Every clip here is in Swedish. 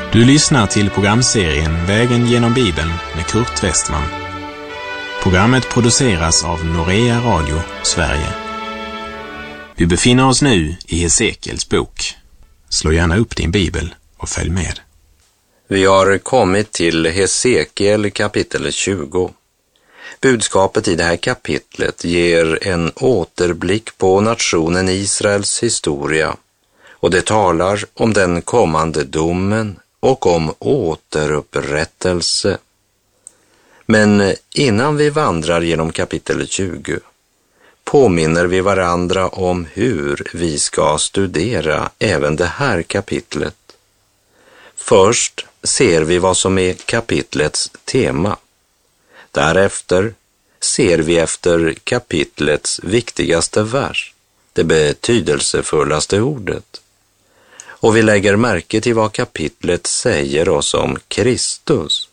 Du lyssnar till programserien Vägen genom Bibeln med Kurt Westman. Programmet produceras av Norea Radio, Sverige. Vi befinner oss nu i Hesekiels bok. Slå gärna upp din bibel och följ med. Vi har kommit till Hesekiel kapitel 20. Budskapet i det här kapitlet ger en återblick på nationen Israels historia, och det talar om den kommande domen och om återupprättelse. Men innan vi vandrar genom kapitel 20 påminner vi varandra om hur vi ska studera även det här kapitlet. Först ser vi vad som är kapitlets tema. Därefter ser vi efter kapitlets viktigaste vers, det betydelsefullaste ordet. Och vi lägger märke till vad kapitlet säger oss om Kristus.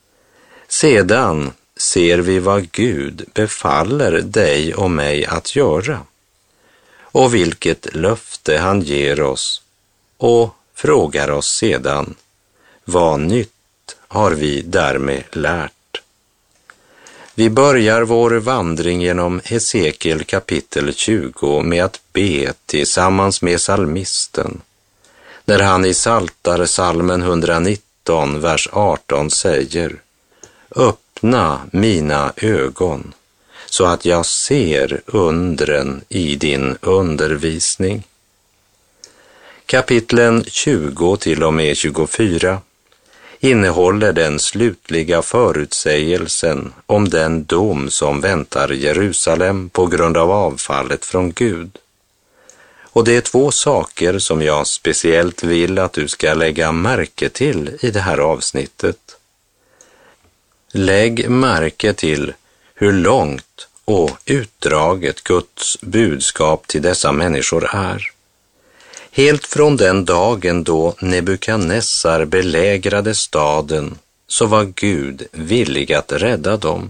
Sedan ser vi vad Gud befaller dig och mig att göra, och vilket löfte han ger oss, och frågar oss sedan, vad nytt har vi därmed lärt? Vi börjar vår vandring genom Hesekiel kapitel 20 med att be tillsammans med psalmisten, när han i Psaltarpsalmen 119, vers 18 säger: öppna mina ögon så att jag ser undren i din undervisning. Kapitlen 20 till och med 24 innehåller den slutliga förutsägelsen om den dom som väntar Jerusalem på grund av avfallet från Gud. Och det är två saker som jag speciellt vill att du ska lägga märke till i det här avsnittet. Lägg märke till hur långt och utdraget Guds budskap till dessa människor är. Helt från den dagen då Nebukadnessar belägrade staden så var Gud villig att rädda dem.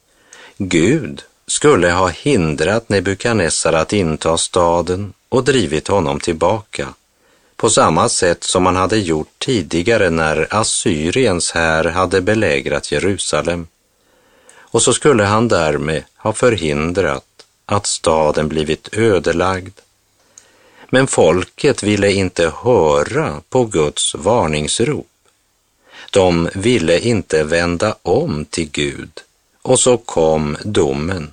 Gud skulle ha hindrat Nebukadnessar att inta staden och drivit honom tillbaka, på samma sätt som han hade gjort tidigare när Assyriens här hade belägrat Jerusalem. Och så skulle han därmed ha förhindrat att staden blivit ödelagd. Men folket ville inte höra på Guds varningsrop. De ville inte vända om till Gud, och så kom domen.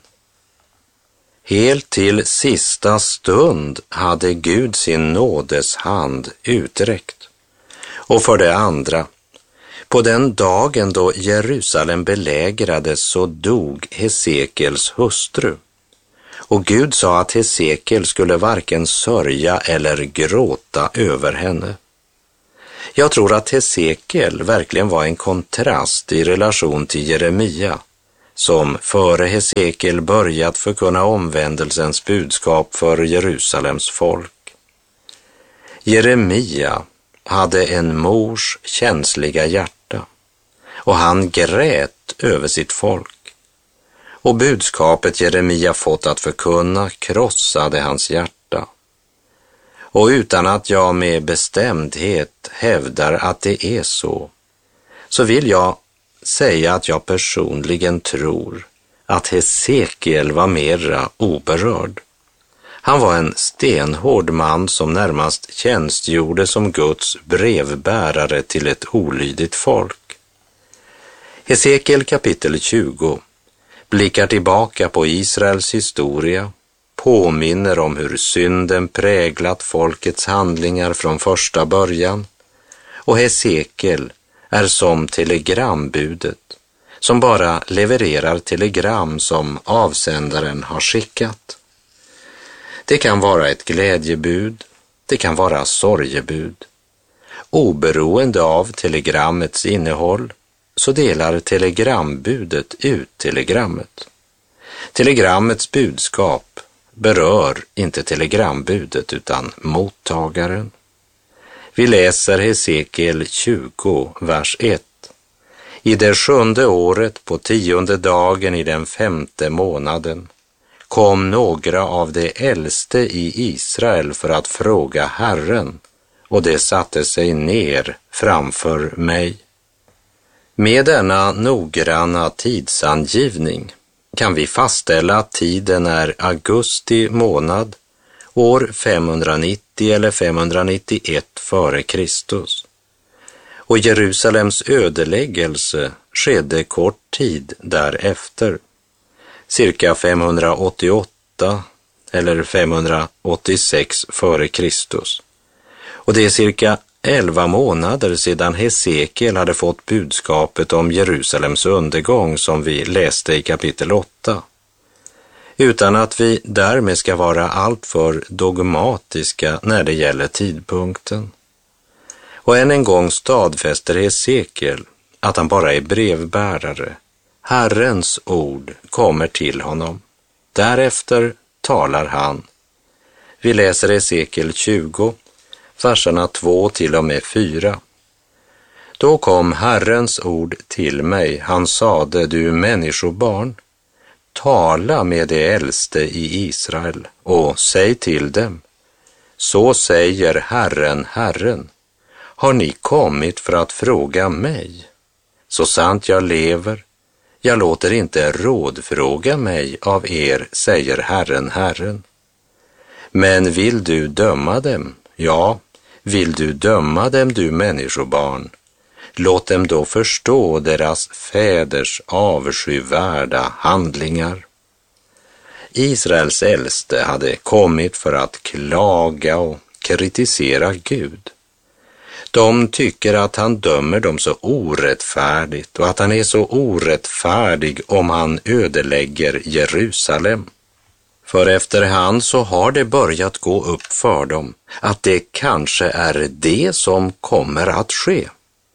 Helt till sista stund hade Gud sin nådes hand uträckt. Och för det andra, på den dagen då Jerusalem belägrades så dog Hesekiels hustru. Och Gud sa att Hesekiel skulle varken sörja eller gråta över henne. Jag tror att Hesekiel verkligen var en kontrast i relation till Jeremia, som före Hesekiel börjat förkunna omvändelsens budskap för Jerusalems folk. Jeremia hade en mors känsliga hjärta, och han grät över sitt folk. Och budskapet Jeremia fått att förkunna krossade hans hjärta. Och utan att jag med bestämdhet hävdar att det är så vill jag säga att jag personligen tror att Hesekiel var mera oberörd. Han var en stenhård man som närmast tjänstgjorde som Guds brevbärare till ett olydigt folk. Hesekiel kapitel 20 blickar tillbaka på Israels historia, påminner om hur synden präglat folkets handlingar från första början, och Hesekiel är som telegrambudet som bara levererar telegram som avsändaren har skickat. Det kan vara ett glädjebud, det kan vara sorgebud. Oberoende av telegrammets innehåll så delar telegrambudet ut telegrammet. Telegrammets budskap berör inte telegrambudet utan mottagaren. Vi läser Hesekiel 20, vers 1. I det 7:e året på 10:e dagen i den 5:e månaden kom några av de äldste i Israel för att fråga Herren och det satte sig ner framför mig. Med denna noggranna tidsangivning kan vi fastställa att tiden är augusti månad, år 590 eller 591 före Kristus. Och Jerusalems ödeläggelse skedde kort tid därefter, cirka 588 eller 586 före Kristus. Och det är cirka 11 månader sedan Hesekiel hade fått budskapet om Jerusalems undergång som vi läste i kapitel 8. Utan att vi därmed ska vara alltför dogmatiska när det gäller tidpunkten. Och än en gång stadfäster Hesekiel att han bara är brevbärare. Herrens ord kommer till honom. Därefter talar han. Vi läser Hesekiel 20, verserna 2 till och med 4. Då kom Herrens ord till mig. Han sade, du människobarn, tala med de äldste i Israel och säg till dem. Så säger Herren, Herren. Har ni kommit för att fråga mig? Så sant jag lever, jag låter inte rådfråga mig av er, säger Herren, Herren. Men vill du döma dem? Ja, vill du döma dem, du människobarn? Låt dem då förstå deras fäders avskyvärda handlingar. Israels äldste hade kommit för att klaga och kritisera Gud. De tycker att han dömer dem så orättfärdigt och att han är så orättfärdig om han ödelägger Jerusalem. För efterhand så har det börjat gå upp för dem att det kanske är det som kommer att ske.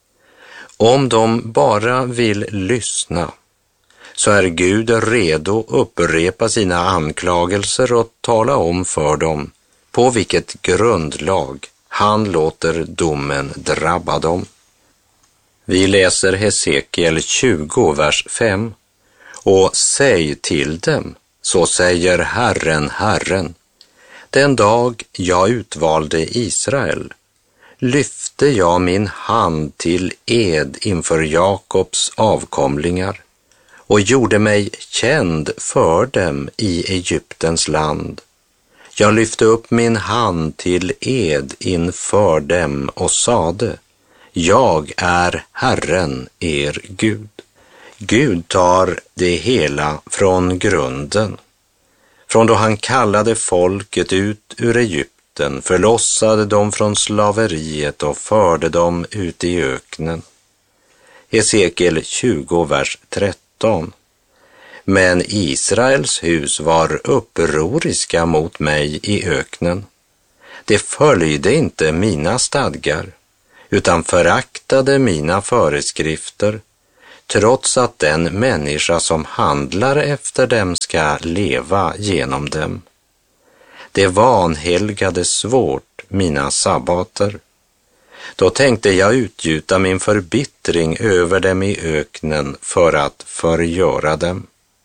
Om de bara vill lyssna så är Gud redo att upprepa sina anklagelser och tala om för dem på vilket grundlag han låter domen drabba dem. Vi läser Hesekiel 20, vers 5. Och säg till dem, så säger Herren, Herren. Den dag jag utvalde Israel lyfte jag min hand till ed inför Jakobs avkomlingar och gjorde mig känd för dem i Egyptens land. Jag lyfte upp min hand till ed inför dem och sade, jag är Herren, er Gud. Gud tar det hela från grunden. Från då han kallade folket ut ur Egypten, förlossade dem från slaveriet och förde dem ut i öknen. Hesekiel 20, vers 13. Men Israels hus var upproriska mot mig i öknen. De följde inte mina stadgar, utan föraktade mina föreskrifter, trots att den människa som handlar efter dem ska leva genom dem. De vanhelgade svårt mina sabbater. Då tänkte jag utgjuta min förbittring över dem i öknen för att förgöra dem.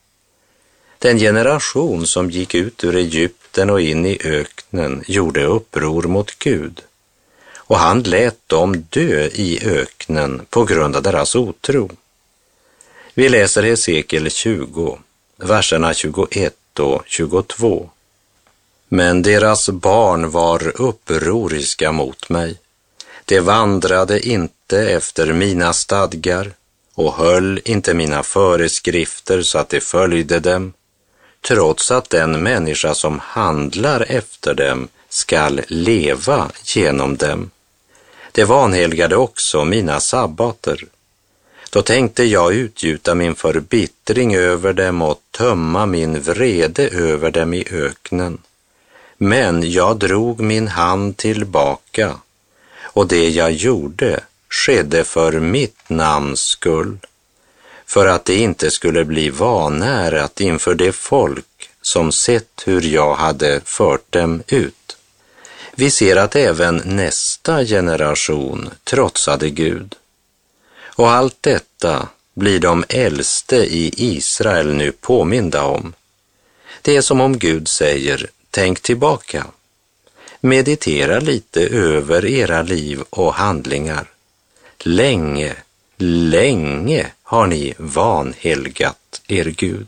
Den generation som gick ut ur Egypten och in i öknen gjorde uppror mot Gud, och han lät dem dö i öknen på grund av deras otro. Vi läser Hesekiel 20, verserna 21 och 22. Men deras barn var upproriska mot mig. De vandrade inte efter mina stadgar och höll inte mina föreskrifter så att de följde dem, trots att den människa som handlar efter dem skall leva genom dem. De vanhelgade också mina sabbater. Då tänkte jag utgjuta min förbittring över dem och tömma min vrede över dem i öknen. Men jag drog min hand tillbaka, och det jag gjorde skedde för mitt namns skull, för att det inte skulle bli vanärat inför det folk som sett hur jag hade fört dem ut. Vi ser att även nästa generation trotsade Gud. Och allt detta blir de äldste i Israel nu påminda om. Det är som om Gud säger, tänk tillbaka. Meditera lite över era liv och handlingar. Länge, länge har ni vanhelgat er Gud.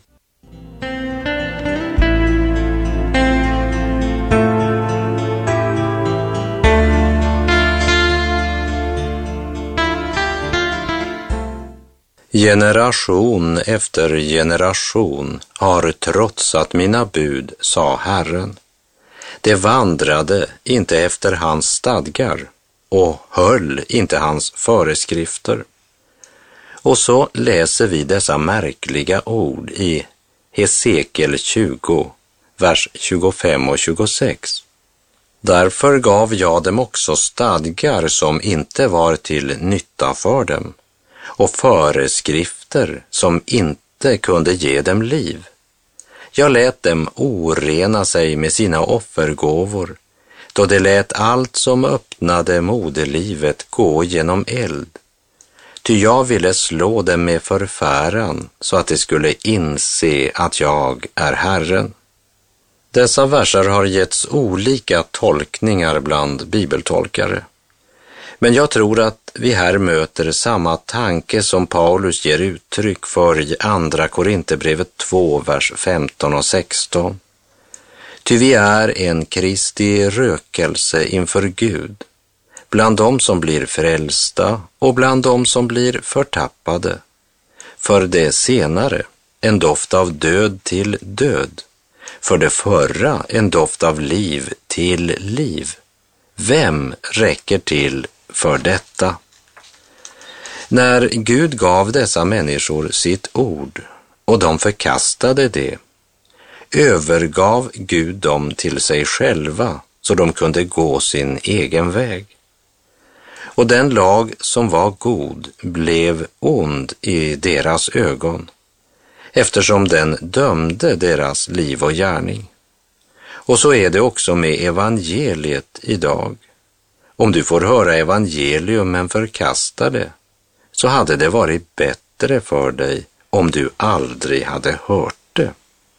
Generation efter generation har trotsat mina bud, sa Herren. De vandrade inte efter hans stadgar och höll inte hans föreskrifter. Och så läser vi dessa märkliga ord i Hesekiel 20, vers 25 och 26. Därför gav jag dem också stadgar som inte var till nytta för dem, och föreskrifter som inte kunde ge dem liv. Jag lät dem orena sig med sina offergåvor, då de lät allt som öppnade moderlivet gå genom eld. Ty jag ville slå dem med förfäran så att de skulle inse att jag är Herren. Dessa verser har getts olika tolkningar bland bibeltolkare. Men jag tror att vi här möter samma tanke som Paulus ger uttryck för i andra Korinthierbrevet 2, vers 15 och 16. Ty vi är en Kristi rökelse inför Gud, bland dem som blir frälsta och bland dem som blir förtappade. För det senare en doft av död till död, för det förra en doft av liv till liv. Vem räcker till för detta? När Gud gav dessa människor sitt ord och de förkastade det, övergav Gud dem till sig själva så de kunde gå sin egen väg. Och den lag som var god blev ond i deras ögon, eftersom den dömde deras liv och gärning. Och så är det också med evangeliet idag. Om du får höra evangelium men förkastar det, så hade det varit bättre för dig om du aldrig hade hört det.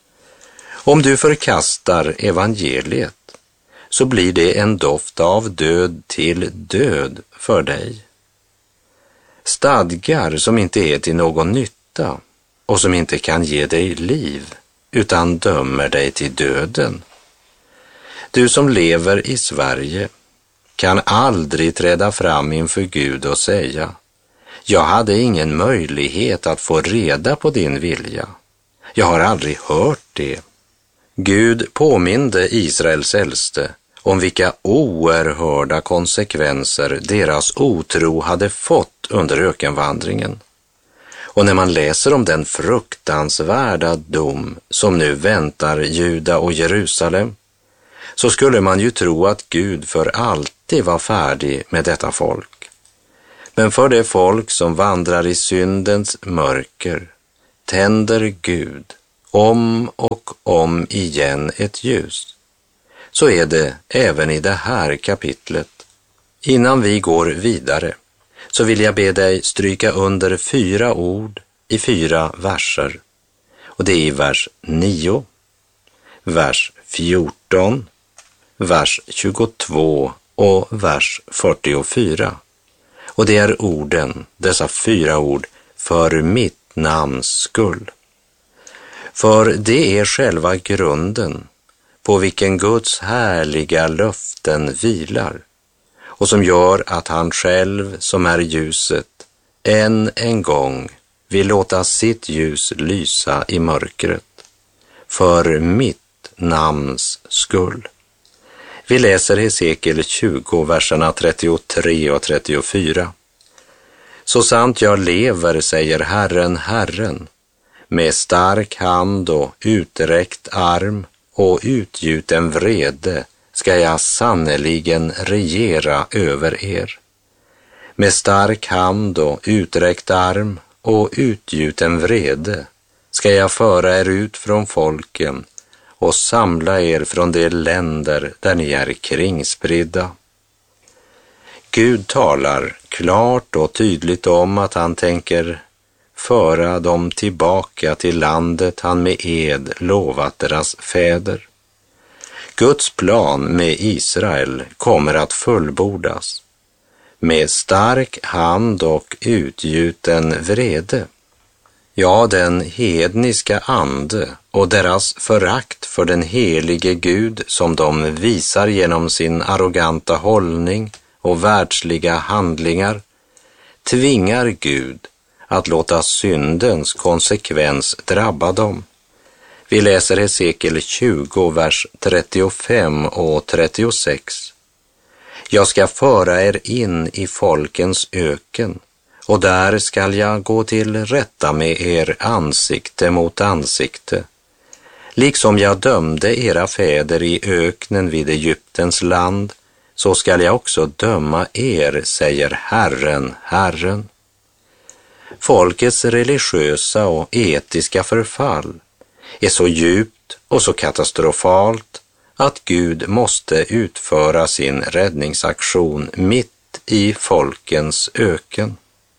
Om du förkastar evangeliet, så blir det en doft av död till död för dig. Stadgar som inte är till någon nytta och som inte kan ge dig liv, utan dömer dig till döden. Du som lever i Sverige kan aldrig träda fram inför Gud och säga: jag hade ingen möjlighet att få reda på din vilja. Jag har aldrig hört det. Gud påminde Israels äldste om vilka oerhörda konsekvenser deras otro hade fått under ökenvandringen. Och när man läser om den fruktansvärda dom som nu väntar Juda och Jerusalem, så skulle man ju tro att Gud för alltid var färdig med detta folk. Men för det folk som vandrar i syndens mörker tänder Gud om och om igen ett ljus. Så är det även i det här kapitlet. Innan vi går vidare så vill jag be dig stryka under 4 ord i 4 verser. Och det är i vers 9, vers 14, vers 22 och vers 44. Och det är orden, dessa 4 ord, för mitt namns skull. För det är själva grunden på vilken Guds härliga löften vilar och som gör att han själv, som är ljuset, en gång vill låta sitt ljus lysa i mörkret. För mitt namns skull. Vi läser Hesekiel 20, verserna 33 och 34. Så sant jag lever, säger Herren, Herren, med stark hand och uträckt arm och utgjuten vrede ska jag sannoliken regera över er. Med stark hand och uträckt arm och utgjuten vrede ska jag föra er ut från folken och samla er från de länder där ni är kringspridda. Gud talar klart och tydligt om att han tänker föra dem tillbaka till landet han med ed lovat deras fäder. Guds plan med Israel kommer att fullbordas med stark hand och utgjuten vrede. Ja, den hedniska ande och deras förakt för den helige Gud som de visar genom sin arroganta hållning och världsliga handlingar tvingar Gud att låta syndens konsekvens drabba dem. Vi läser Hesekiel 20, vers 35 och 36. Jag ska föra er in i folkens öken, och där skall jag gå till rätta med er ansikte mot ansikte. Liksom jag dömde era fäder i öknen vid Egyptens land, så skall jag också döma er, säger Herren, Herren. Folkets religiösa och etiska förfall är så djupt och så katastrofalt att Gud måste utföra sin räddningsaktion mitt i folkens öken.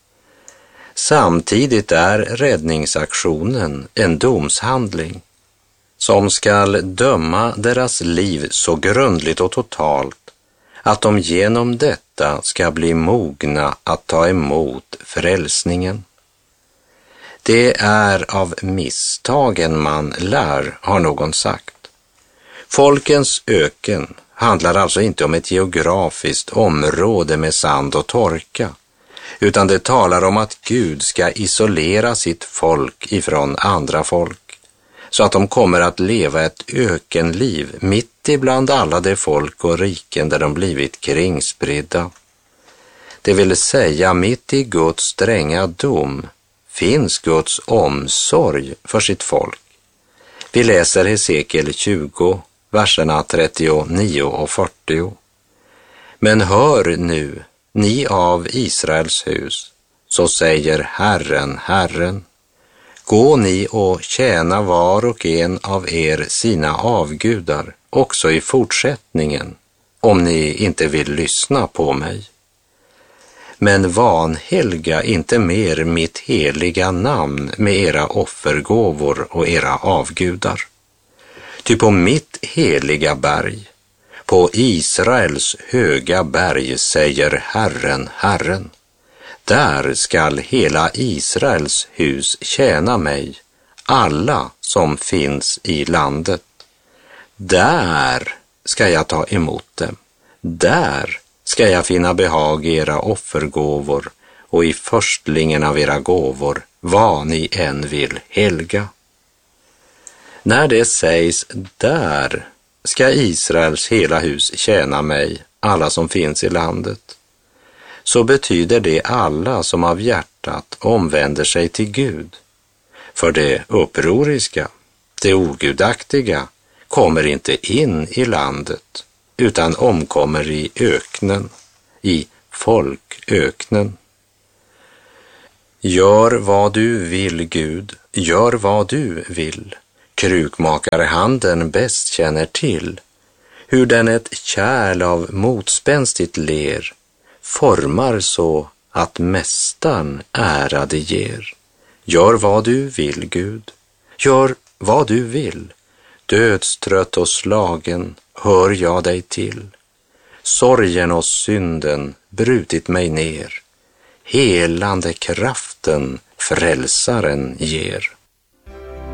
Samtidigt är räddningsaktionen en domshandling som skall döma deras liv så grundligt och totalt att de genom detta ska bli mogna att ta emot frälsningen. Det är av misstagen man lär, har någon sagt. Folkens öken handlar alltså inte om ett geografiskt område med sand och torka, utan det talar om att Gud ska isolera sitt folk ifrån andra folk, så att de kommer att leva ett ökenliv mitt ibland alla de folk och riken där de blivit kringspridda. Det vill säga, mitt i Guds stränga dom finns Guds omsorg för sitt folk. Vi läser Hesekiel 20, verserna 39 och 40. Men hör nu, ni av Israels hus, så säger Herren, Herren. Gå ni och tjäna var och en av er sina avgudar, också i fortsättningen, om ni inte vill lyssna på mig. Men vanhelga inte mer mitt heliga namn med era offergåvor och era avgudar. Ty på mitt heliga berg, på Israels höga berg, säger Herren, Herren, där skall hela Israels hus tjäna mig, alla som finns i landet. Där ska jag ta emot dem, där ska jag finna behag i era offergåvor och i förstlingen av era gåvor, vad ni än vill helga. När det sägs där ska Israels hela hus tjäna mig, alla som finns i landet, så betyder det alla som av hjärtat omvänder sig till Gud. För det upproriska, det ogudaktiga, kommer inte in i landet, utan omkommer i öknen, i folköknen. Gör vad du vill, Gud, gör vad du vill. Krukmakarhanden bäst känner till hur den ett kärl av motspänstigt ler formar så att mästaren ära det ger. Gör vad du vill, Gud, gör vad du vill. Dödstrött och slagen hör jag dig till. Sorgen och synden brutit mig ner. Helande kraften frälsaren ger.